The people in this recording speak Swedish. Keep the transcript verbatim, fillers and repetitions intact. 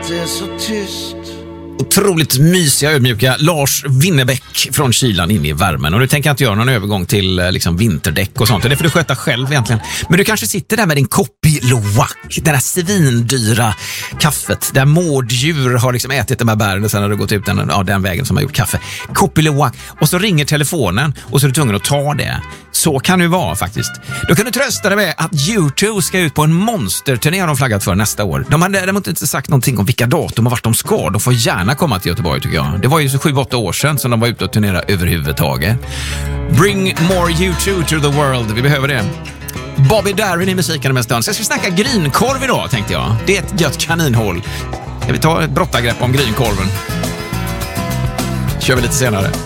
det är så tyst. Otroligt mysiga, ödmjuka Lars Winnerbäck från kylan in i värmen. Och nu tänker jag inte göra någon övergång till liksom vinterdäck och sånt. Det får du sköta själv egentligen. Men du kanske sitter där med din Kopi Luwak, det där svindyra kaffet där mårddjur har liksom ätit de här bären och sen har du gått ut den, ja, den vägen som har gjort kaffe. Kopi Luwak. Och så ringer telefonen och så är du tvungen att ta det. Så kan det vara faktiskt. Då kan du trösta dig med att U två ska ut på en monsterturné har de flaggat för nästa år. De har däremot inte sagt någonting om vilka datum och vart de ska. De får gärna komma till Göteborg tycker jag. Det var ju så sju åtta år sedan som de var ute och turnera överhuvudtaget. Bring more U två to the world. Vi behöver det. Bobby Darin i musiken med stund. Så jag ska snacka grynkorv idag tänkte jag. Det är ett gött kaninhål. Ska vi ta ett brottargrepp om grynkorven? Kör vi lite senare.